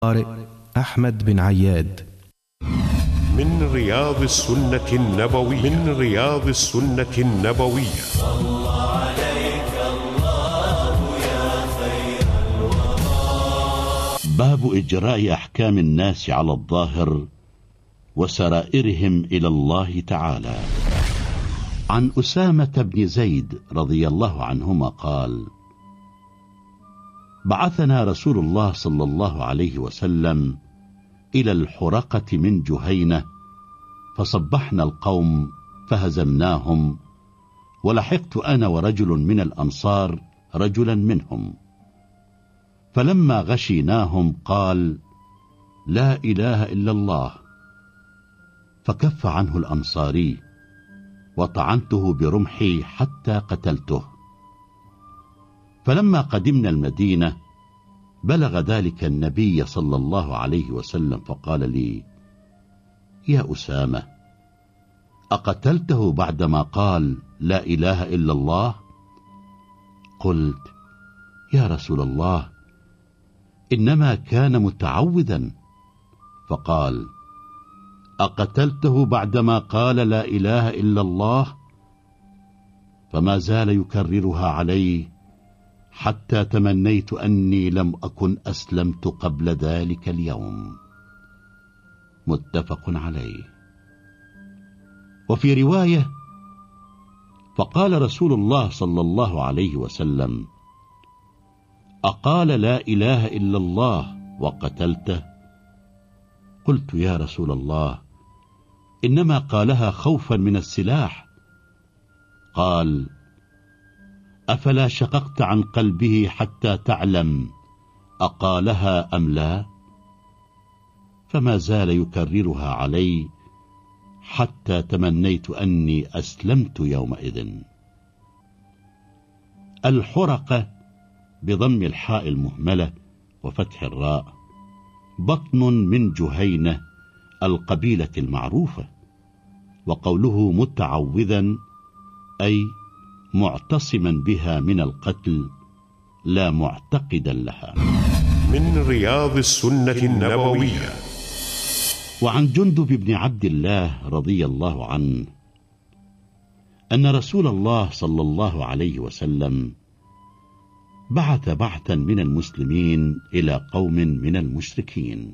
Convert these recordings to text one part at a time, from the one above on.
قارئ أحمد بن عياد. من رياض السنة النبوية. صلى عليك الله يا خير الورى. باب إجراء أحكام الناس على الظاهر وسرائرهم إلى الله تعالى. عن أسامة بن زيد رضي الله عنهما قال: بعثنا رسول الله صلى الله عليه وسلم إلى الحرقة من جهينة، فصبحنا القوم فهزمناهم، ولحقت أنا ورجل من الأنصار رجلا منهم، فلما غشيناهم قال: لا إله إلا الله، فكف عنه الأنصاري، وطعنته برمحي حتى قتلته. فلما قدمنا المدينة بلغ ذلك النبي صلى الله عليه وسلم، فقال لي: يا أسامة، أقتلته بعدما قال لا إله إلا الله؟ قلت: يا رسول الله، إنما كان متعوذا. فقال: أقتلته بعدما قال لا إله إلا الله؟ فما زال يكررها علي حتى تمنيت أني لم أكن أسلمت قبل ذلك اليوم. متفق عليه. وفي رواية: فقال رسول الله صلى الله عليه وسلم: أقال لا إله إلا الله وقتلته؟ قلت: يا رسول الله، إنما قالها خوفا من السلاح. قال: أفلا شققت عن قلبه حتى تعلم أقالها أم لا؟ فما زال يكررها علي حتى تمنيت أني أسلمت يومئذ. الحرقة بضم الحاء المهملة وفتح الراء، بطن من جهينة القبيلة المعروفة. وقوله متعوذا أي معتصما بها من القتل، لا معتقدا لها. من رياض السنة النبوية. وعن جندب بن عبد الله رضي الله عنه أن رسول الله صلى الله عليه وسلم بعث بعثا من المسلمين إلى قوم من المشركين،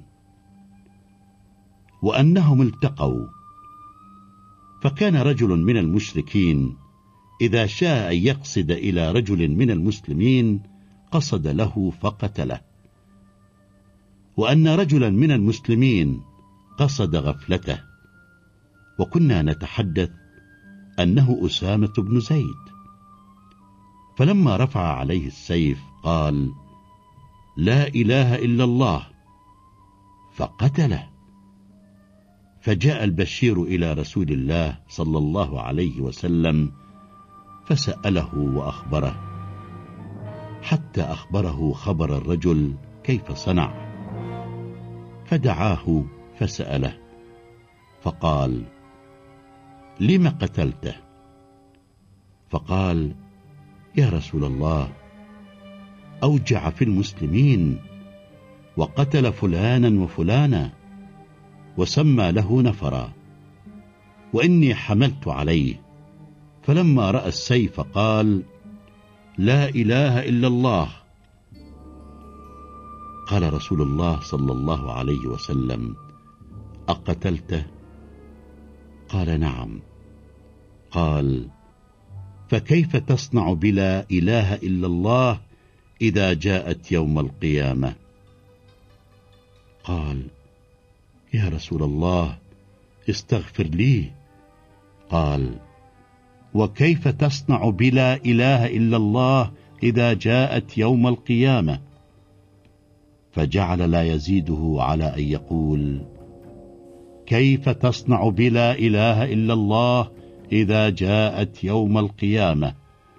وأنهم التقوا، فكان رجل من المشركين إذا شاء أن يقصد إلى رجل من المسلمين قصد له فقتله، وأن رجلا من المسلمين قصد غفلته، وكنا نتحدث أنه أسامة بن زيد. فلما رفع عليه السيف قال: لا إله إلا الله، فقتله. فجاء البشير إلى رسول الله صلى الله عليه وسلم فسأله وأخبره، حتى أخبره خبر الرجل كيف صنع، فدعاه فسأله، فقال: لم قتلته؟ فقال: يا رسول الله، أوجع في المسلمين، وقتل فلانا وفلانا، وسمى له نفرا، وإني حملت عليه، فلما رأى السيف قال: لا إله إلا الله. قال رسول الله صلى الله عليه وسلم: أقتلته؟ قال: نعم. قال: فكيف تصنع بلا إله إلا الله إذا جاءت يوم القيامة؟ قال: يا رسول الله، استغفر لي. قال: وكيف تصنع بلا إله إلا الله إذا جاءت يوم القيامة؟ فجعل لا يزيده على أن يقول: كيف تصنع بلا إله إلا الله إذا جاءت يوم القيامة؟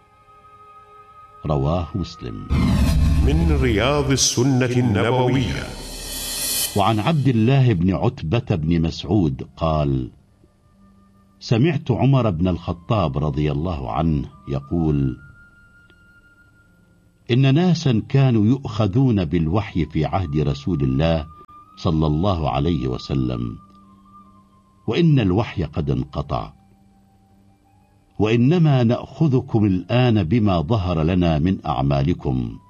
رواه مسلم. من رياض السنة النبوية. وعن عبد الله بن عتبة بن مسعود قال: سمعت عمر بن الخطاب رضي الله عنه يقول: إن ناسا كانوا يؤخذون بالوحي في عهد رسول الله صلى الله عليه وسلم: وإن الوحي قد انقطع، وإنما نأخذكم الآن بما ظهر لنا من أعمالكم،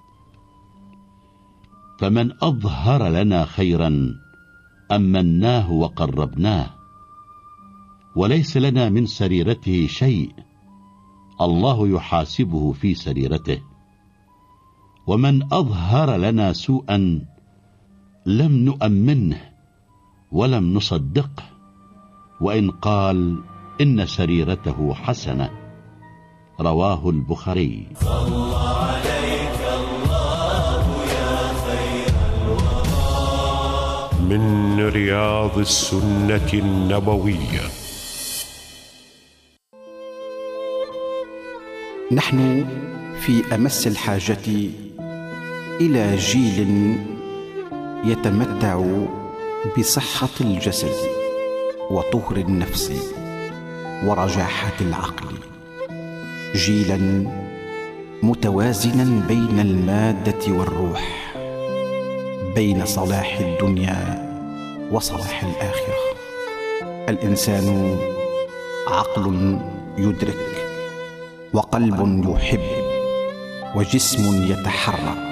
فمن أظهر لنا خيرا أمناه وقربناه، وليس لنا من سريرته شيء، الله يحاسبه في سريرته. ومن أظهر لنا سوءا لم نؤمنه ولم نصدقه، وإن قال إن سريرته حسنة. رواه البخاري. صلى عليك الله يا خير الورى. من رياض السنة النبوية. نحن في أمس الحاجة إلى جيل يتمتع بصحة الجسد وطهر النفس ورجاحة العقل، جيلا متوازنا بين المادة والروح، بين صلاح الدنيا وصلاح الآخرة. الإنسان عقل يدرك، وقلب يحب، وجسم يتحرك.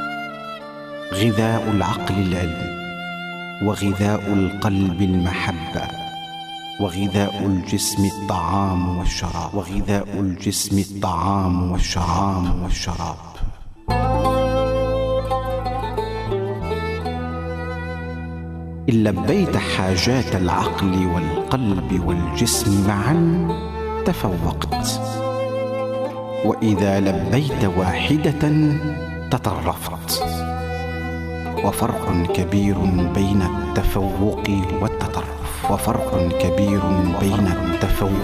غذاء العقل العلم، وغذاء القلب المحبة، وغذاء الجسم الطعام والشراب، وغذاء الجسم الطعام والشراب. إن لبيت حاجات العقل والقلب والجسم معا تفوقت، وإذا لبيت واحدة تطرفت. وفرق كبير بين التفوق والتطرف، وفرق كبير بين التفوق